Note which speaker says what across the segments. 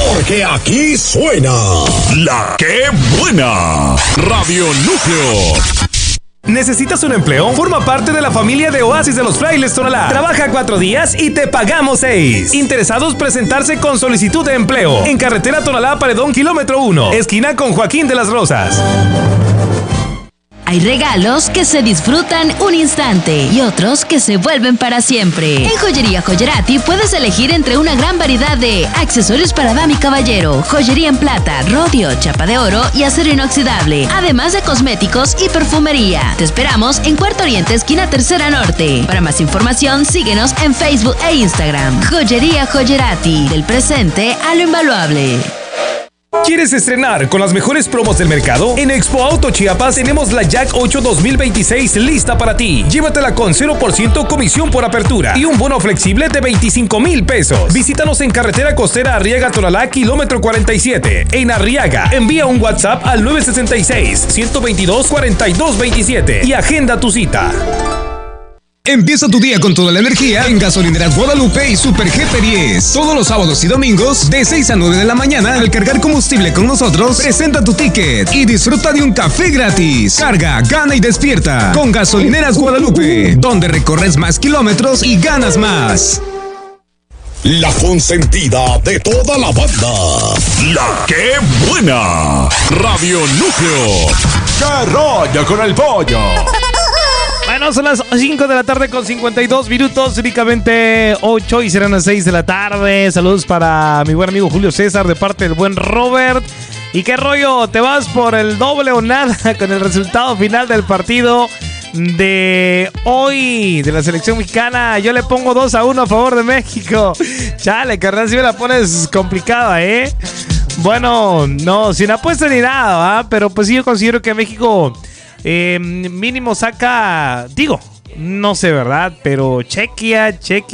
Speaker 1: Porque aquí suena La Que Buena. Radio Núcleo.
Speaker 2: ¿Necesitas un empleo? Forma parte de la familia de Oasis de los Frailes Tonalá. Trabaja 4 días y te pagamos 6. Interesados presentarse con solicitud de empleo. En carretera Tonalá Paredón, kilómetro 1, esquina con Joaquín de las Rosas.
Speaker 3: Hay regalos que se disfrutan un instante y otros que se vuelven para siempre. En Joyería Joyerati puedes elegir entre una gran variedad de accesorios para dama y caballero, joyería en plata, rodio, chapa de oro y acero inoxidable, además de cosméticos y perfumería. Te esperamos en Cuarto Oriente, esquina Tercera Norte. Para más información, síguenos en Facebook e Instagram. Joyería Joyerati, del presente a lo invaluable.
Speaker 2: ¿Quieres estrenar con las mejores promos del mercado? En Expo Auto Chiapas tenemos la Jack 8 2026 lista para ti. Llévatela con 0% comisión por apertura y un bono flexible de 25,000 pesos. Visítanos en carretera costera Arriaga Tonalá, kilómetro 47. En Arriaga, envía un WhatsApp al 966-122-4227 y agenda tu cita.
Speaker 4: Empieza tu día con toda la energía en Gasolineras Guadalupe y Super GP10. Todos los sábados y domingos, de 6 a 9 de la mañana, al cargar combustible con nosotros, presenta tu ticket y disfruta de un café gratis. Carga, gana y despierta con Gasolineras Guadalupe, donde recorres más kilómetros y ganas más.
Speaker 1: La consentida de toda la banda. La Que Buena. Radio Núcleo. ¡Qué rollo con el pollo!
Speaker 2: Bueno, son las 5 de la tarde con 52 minutos, únicamente 8 y serán las 6 de la tarde. Saludos para mi buen amigo Julio César de parte del buen Robert. ¿Y qué rollo? ¿Te vas por el doble o nada con el resultado final del partido de hoy de la selección mexicana? Yo le pongo 2-1 a favor de México. Chale, carnal, si me la pones complicada, ¿eh? Bueno, no, sin apuesta ni nada, ¿eh? Pero pues sí, yo considero que México... mínimo saca, digo, no sé, ¿verdad? Pero Chequia,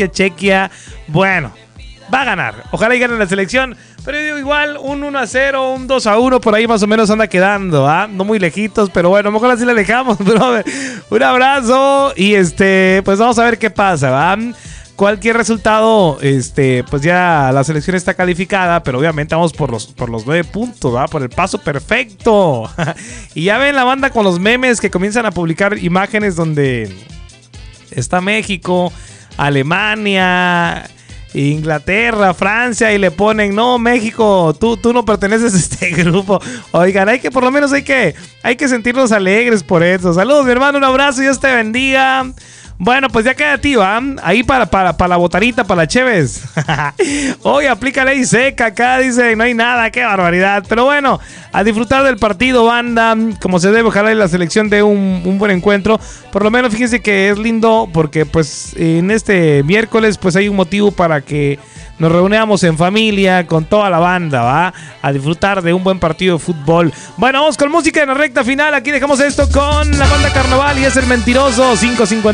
Speaker 2: bueno, va a ganar. Ojalá y gane la selección. Pero digo, igual, un 1-0, un 2-1, por ahí más o menos anda quedando, ¿ah? No muy lejitos, pero bueno, a lo mejor así le dejamos, brother. Un abrazo y pues vamos a ver qué pasa, ¿va? Cualquier resultado, pues ya la selección está calificada, pero obviamente vamos por los 9 puntos, ¿va? Por el paso perfecto. Y ya ven la banda con los memes que comienzan a publicar imágenes donde está México, Alemania, Inglaterra, Francia, y le ponen, no, México, tú no perteneces a este grupo. Oigan, por lo menos hay que sentirnos alegres por eso. Saludos, mi hermano, un abrazo, Dios te bendiga. Bueno, pues ya queda a ti, ¿va? Ahí para la botanita, para la Cheves. Hoy aplica ley seca acá, dice, no hay nada, qué barbaridad. Pero bueno, a disfrutar del partido, banda, como se debe. Ojalá la selección dé un buen encuentro. Por lo menos fíjense que es lindo porque pues en este miércoles pues hay un motivo para que nos reunamos en familia con toda la banda, ¿va? A disfrutar de un buen partido de fútbol. Bueno, vamos con música en la recta final. Aquí dejamos esto con la banda Carnaval y es el Mentiroso. 5:50.